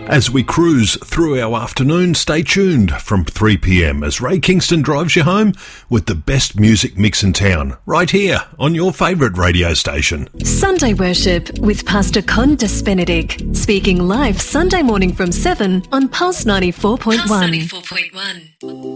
As we cruise through our afternoon, stay tuned from 3 p.m. as Ray Kingston drives you home with the best music mix in town, right here on your favourite radio station. Sunday Worship with Pastor Condas Benedict, speaking live Sunday morning from 7 on Pulse 94.1. Pulse 94.1.